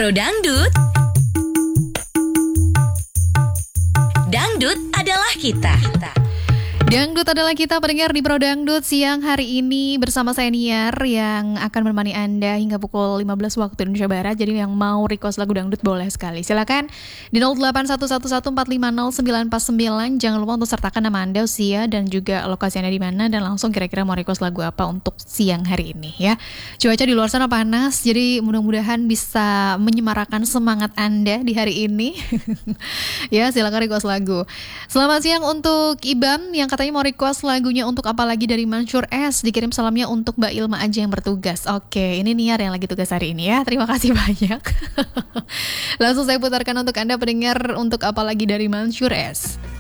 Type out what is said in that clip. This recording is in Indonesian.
Pro Dangdut, Dangdut adalah kita. Dangdut adalah kita, pendengar di Pro Dangdut siang hari ini bersama saya Niar yang akan menemani Anda hingga pukul 15 waktu Indonesia Barat. Jadi yang mau request lagu dangdut boleh sekali. Silakan di 0811145099. Jangan lupa untuk sertakan nama Anda, usia dan juga lokasi Anda di mana dan langsung kira-kira mau request lagu apa untuk siang hari ini ya. Cuaca di luar sana panas, jadi mudah-mudahan bisa menyemarakan semangat Anda di hari ini. Ya, silakan request lagu. Selamat siang untuk Ibam yang katanya mau request lagunya untuk apa lagi dari Mansur S. Dikirim salamnya untuk Mbak Ilma aja yang bertugas. Oke, ini Niar yang lagi tugas hari ini ya. Terima kasih banyak. Langsung saya putarkan untuk Anda pendengar untuk apa lagi dari Mansur S.